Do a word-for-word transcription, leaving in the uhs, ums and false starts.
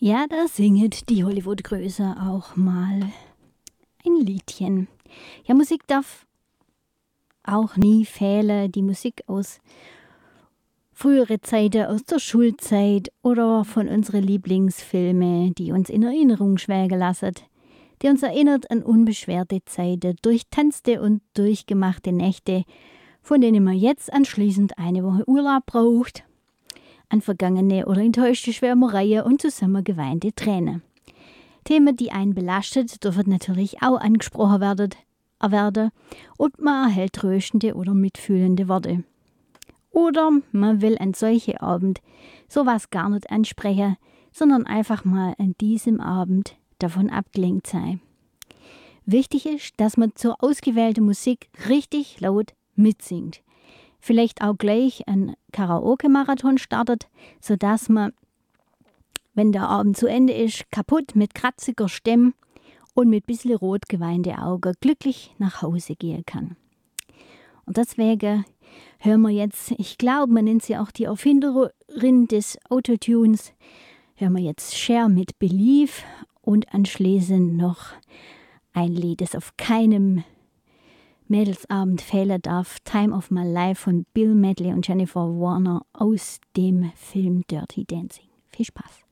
Ja, da singet die Hollywood-Größe auch mal ein Liedchen. Ja, Musik darf auch nie fehlen. Die Musik aus früheren Zeiten, aus der Schulzeit oder von unseren Lieblingsfilmen, die uns in Erinnerung schwelgen lassen, die uns erinnert an unbeschwerte Zeiten, durchtanzte und durchgemachte Nächte, von denen man jetzt anschließend eine Woche Urlaub braucht, an vergangene oder enttäuschte Schwärmereien und zusammen geweinte Tränen. Themen, die einen belastet, dürfen natürlich auch angesprochen werden, werden und man erhält tröstende oder mitfühlende Worte. Oder man will an solche Abend sowas gar nicht ansprechen, sondern einfach mal an diesem Abend davon abgelenkt sein. Wichtig ist, dass man zur ausgewählten Musik richtig laut mitsingt. Vielleicht auch gleich einen Karaoke-Marathon startet, sodass man, wenn der Abend zu Ende ist, kaputt mit kratziger Stimme und mit bisschen rot geweinte Augen glücklich nach Hause gehen kann. Und deswegen hören wir jetzt, ich glaube, man nennt sie auch die Erfinderin des Autotunes, hören wir jetzt Cher mit Believe und anschließend noch ein Lied, das auf keinem Mädelsabend fehlen darf, Time of My Life von Bill Medley und Jennifer Warner aus dem Film Dirty Dancing. Viel Spaß!